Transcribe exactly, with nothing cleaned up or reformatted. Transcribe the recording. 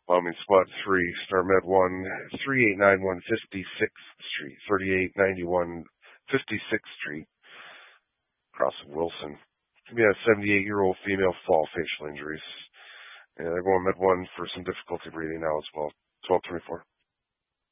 Wyoming Squad three, Star Med one, three eight nine one fifty-sixth Street, thirty-eight ninety-one fifty-sixth Street, across Wilson. We had a seventy-eight-year-old female fall, facial injuries. And they're going Med one for some difficulty breathing now as well. twelve twenty-four.